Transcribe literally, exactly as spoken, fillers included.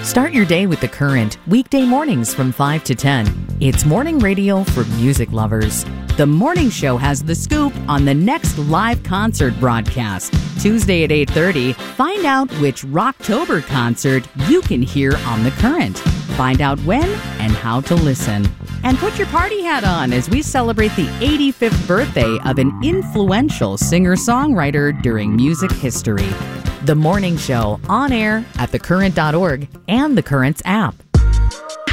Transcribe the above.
Start your day with The Current, weekday mornings from five to ten. It's morning radio for music lovers. The morning show has the scoop on the next live concert broadcast. Tuesday at eight thirty, find out which Rocktober concert you can hear on The Current. Find out when and how to listen. And put your party hat on as we celebrate the eighty-fifth birthday of an influential singer-songwriter during music history. The Morning Show, on air at the current dot org and The Current's app.